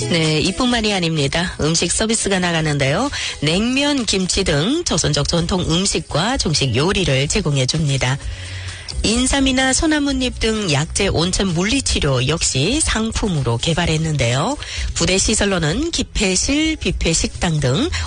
네, 이뿐만이 아닙니다. 음식 서비스가 나가는데요. 냉면, 김치 등 조선족 전통 음식과 중식 요리를 제공해 줍니다. 인삼이나 소나무잎 등 약재 온천 물리치료 역시 상품으로 개발했는데요. 부대 시설로는 기폐실, 뷔페 식당 등